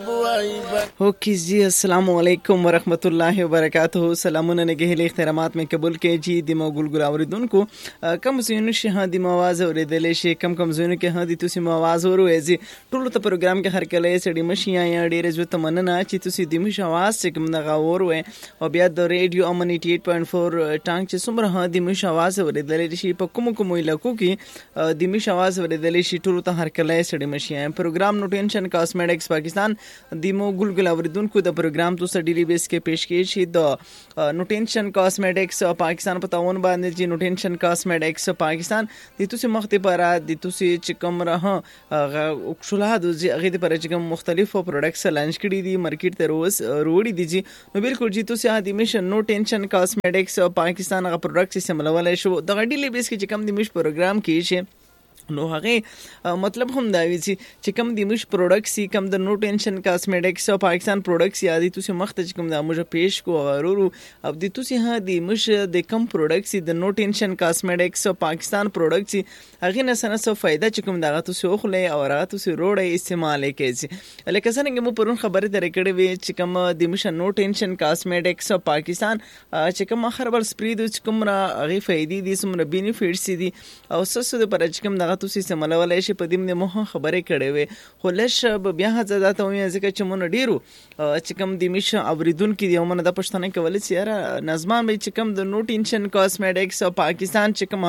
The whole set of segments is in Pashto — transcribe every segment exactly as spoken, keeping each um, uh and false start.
ओके जी, अस्सलाम वालेकुम वरहमतुल्लाहि वबरकातुहू। सलामुन नगहली इख्तिरामात में कबूल के जी दिमो गुलगुल आवरिदुनको कम ज़ुनु शहा दिमो आवाज़ औरेदले शे कम कम ज़ुनु के हा दितुसी मो आवाज़ औरो एजी टुलु त प्रोग्राम के हर कले सडी मशिया या डेरे जो तमन्ना ची तुसी दिमिश आवाज़ से कम नगा और वे और बिया द रेडियो अमन अठासी पॉइंट चार टांग चे सुमर हा दिमिश आवाज़ औरेदले शे प कुम कुम इलाको की दिमिश आवाज़ औरेदले शे टुलु त हर कले सडी messiah programme no tension cosmetics Pakistan दिमो गुलगुल आवरिदुनको द प्रोग्राम तो डेली बेस के पेश किए शे the no tension cosmetics Pakistan पतावन बांधे जी नो टेंशन कॉस्मेटिक्स पाकिस्तान दितुसी मख्ते पर दितुसी चिकम रहा उक्षुला दुजी अगेद पर चिकम मुख्तलिफ प्रोडक्ट्स लॉन्च करी दी मार्केट ते रोज रोड़ी दी जी नो बिल्कुल जी तुसी आ दिमिश नो टेंशन कॉस्मेटिक्स पाकिस्तान का प्रोडक्ट्स से मलवले शो द डेली बेस के चिकम दिमिश प्रोग्राम किए शे नो हगे मतलब हम दावी ची चिकम दिमिश प्रोडक्ट्स सी come the no tension cosmetics Pakistan प्रोडक्ट्स यादी तुसी मख्त चिकम दा मुझे पेश को गरूरू अब दी तुसी हां दिमिश द कम products the no tension cosmetics Pakistan प्रोडक्ट्स हगे न सना सो फायदा चिकम दा तुसी ओखले और तुसी रोड़े इस्तेमाल के ची लेकिन सने मु पुरन खबर दे रेकड़े वे चिकम दिमिश नो टेंशन कॉस्मेटिक्स पाकिस्तान चिकम खरबल स्प्रीड चिकम रा हगे फायदी दी सुमर बेनिफिट्स दी और सस दे पर चिकम दा तुसी से मलवले शे पदिम ने मोह खबरे कड़े वे होलश बिया हजा त वे जके चमन डीरू चिकम दिमिश आवरिदुन की दियमन द पछतने कवले सियारा नजमान बे चिकम the no tension cosmetics Pakistan चिकम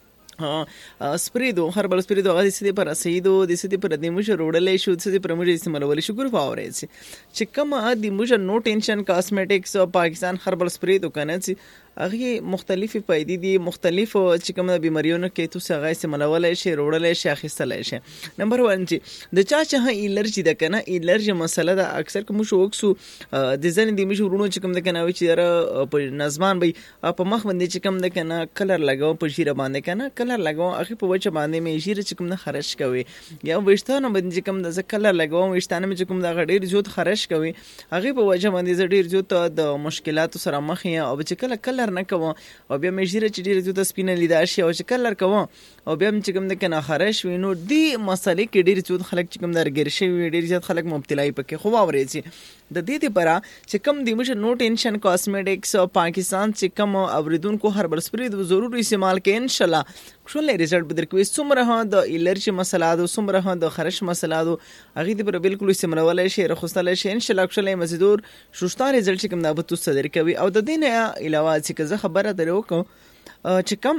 स्प्रीदो हर्बल स्प्रीदो दिसदी पर सईदो दिसदी पर दिमुश रोडले शु दिसदी पर मुझे इस्तेमाल वाली शुक्र फावरे चिकम दिमुश नो टेंशन कॉस्मेटिक्स पाकिस्तान हर्बल स्प्रीदो कने अगे मुख्तलिफ पैदी दी मुख्तलिफ चिकम बीमारियों के तो सगा से मलवले शे रोडले शे खिस्तले शे नंबर वन जी द चा चाह एलर्जी द कना एलर्जी मसला द अक्सर कम शोक्सु दिजन दिमिश रुनो चिकम द कना विच यार नजमान भाई आप मख बंदे चिकम द कना कलर लगाओ पशीरा बांधे कना कलर लगाओ अखे पवच बांधे में शीर चिकम द खरश कवे या विश्ता न बंदे चिकम द कलर लगाओ विश्तान में चिकम द गडीर जोत खरश कवे अगे पवच बांधे जडीर जोत द मुश्किलात सरा मख या अब चिकल कलर न कवा او بیا مجیره چې ډیر زو سپینه لیدار شي او چې کلر کوم او بیا چې کوم د کنه خارش وینو دی مسلې کې ډیر زو خلک چې کوم درګر شي ډیر زیات خلک مبتلای پکې خو اوري شي د دې لپاره چې کوم د مش نو ټینشن کاسمیټکس پاکستان چې کوم اوریدونکو هر بل سپری ضروري استعمال کې ان شاء الله شولې رزلټ بدر کوي څومره د الرجی مسله ده څومره د خرش مسله ده هغه دې پر بالکل استعمال ولای شي رخصتل شي ان شاء الله شولې مزدور شوشتا رزلټ چې کوم د بتو صدر کوي او د دې نه علاوه چې زه خبره درو کوم چې کوم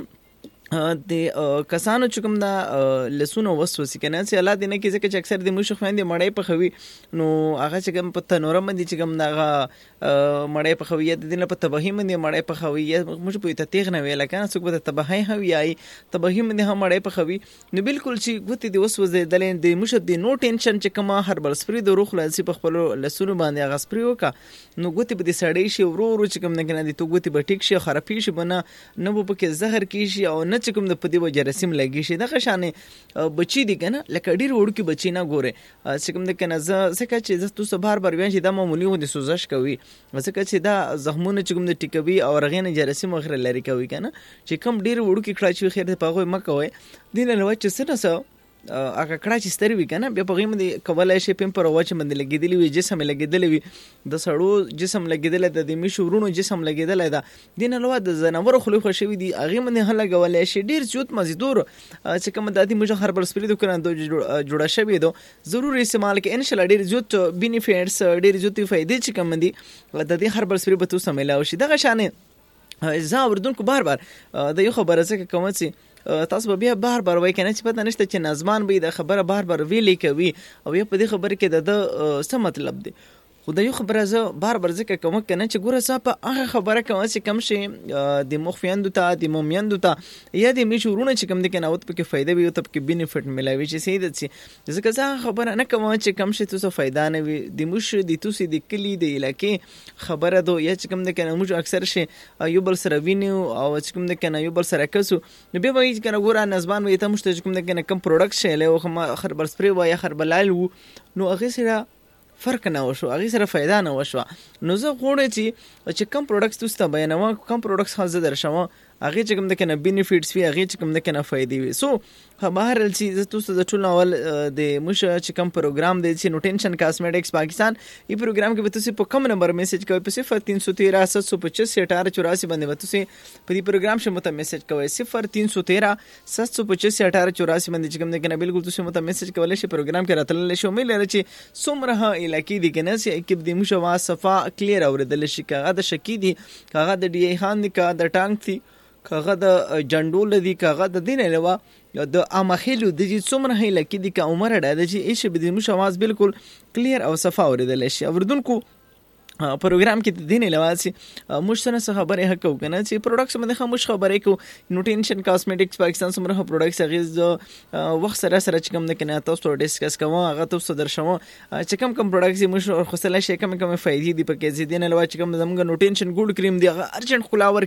د کسانو چې کوم دا لسونو وسوسې کنه چې الله دې نه کې ځکه چې اکثر د مشو خويندې مړې په خوي نو هغه چې کوم په تنور باندې چې کوم دا مړې په خوي د دې نه په تبهیم باندې مړې په خوي مش په ته تیغ نه ویل کنه څوک په تبهای هوي اي تبهیم باندې هم مړې په خوي نو بالکل چې ګوتې د وسوسې د لین د مشو د نو ټینشن چې کوم هر بل سپری د روخ لاسي په خپل لسونو باندې هغه سپری وکا نو ګوتې په دې سړې شي ورو ورو چې کوم نه کنه دي تو ګوتې به ټیک شي خرابې شي بنه نو په کې زهر کې شي او نه چې کوم د پدی و جرسیم لګی شي دغه شانه بچی دي کنه لکه ډیر وړو کې بچی نه ګوره چې کوم د کنه ز سکه چې ز تو سبار بر وین چې د معمولی و د سوزش کوي سکه چې دا زخمونه چې کوم د ټیکوي او رغینه جرسیم غیر لري کوي کنه چې کوم ډیر وړو کې کړه چې خیر ته پاغوي مکوي دینه نو چې سره اګه کړه چې ستر وی کنه بیا په غیم د کولای شي پم پر واچ باندې لګیدلی وي جسم لګیدلی وي د سړو جسم لګیدل د دې مشورونو جسم لګیدل دا دین له د زناور خلوخ شوی دی اغه باندې هله کولای شي ډیر زیات مزیدور چې کوم د دې مجه هربل سپریدو کنه جوړه شوی دو ضروري استعمال کې ان شاء الله ډیر زیات بینیفیټس ډیر زیات فائدې چې کوم دي د دې هربل سپری به تو سملاو شي دغه شانه زه وردونکو بار بار د یو خبره څخه کوم چې تاسو بیا بار بار وای کنه چې پته نشته چې نظمان به د خبره بار بار ویلې کوي او یا په دې خبره کې د څه مطلب دی خدای یو خبره زه بار بار ذکر کوم کنه چې ګوره صاحب هغه خبره کوم چې کم شي د مخفیاندو ته د مومیاندو ته یا د میشورونه چې کم دي کنه اوت په کې فائدہ وي او ته کې بینیفټ ملایوي چې سید شي ځکه زه خبره نه کوم چې کم شي تاسو فائدہ نه وي د مش د توسي د کلی د علاقې خبره دو یا چې کم د کنه موږ اکثر شي یو بل سره وینو او چې کم د کنه یو بل سره کسو نو به وایي کنه ګوره نسبان وي ته مشته چې کم د کنه کم پروډکټ شي له خبر بل سپری وای خربلال نو هغه سره فرق نه وشو هغه سره फायदा نه وشو نو زه غوړم چې چې کم پروډکټس تاسو ته بیانوم کم پروډکټس خاص درشم هغه چې کوم د کنه بینیفیټس وي هغه چې کوم د کنه فائدې وي. سو بهر ال چې تاسو د ټول اول د مش چې کوم پروګرام دی چې نو ټینشن کاسمیټکس پاکستان ای پروګرام کې به تاسو په کوم نمبر میسج کوئ په صفر تین سو تیرہ سات سو پچیس اٹھارہ چوراسی باندې به تاسو په دې پروګرام شمو ته میسج کوئ صفر تین سو تیرہ سات سو پچیس اٹھارہ چوراسی باندې چې کوم د کنه بالکل تاسو مو ته میسج کولای شئ پروګرام کې راتلل شي. امید لرم چې څومره علاقې دي کنه چې کې د مش وا صفا کلیر اوریدل شي کاغه د شکی دي کاغه د ډی خان دي کاغه د ټانک دي کاغه د جندول دي کاغه د دین علاوه د امخیلو د چې څومره علاقې دي کا عمر ډاده چې هیڅ به د مش आवाज بالکل کلیر او صفا اوریدل شي. اوردونکو پروګرام کې د دین لواسي مشتنه څه خبره حق کو کنه چې پروډکټس باندې خاموش خبره کو نوټینشن کاسمیټکس پاکستان سمره پروډکټس هغه وخت سره سره چې کوم د کنه تاسو ډیسکس کوم هغه تاسو درشمو چې کوم کوم پروډکټس مش خصله شي کوم کوم فائدې دي پکې زیدین لوا چې کوم زموږ نوټینشن ګولډ کریم دی هغه ارجنټ خلاور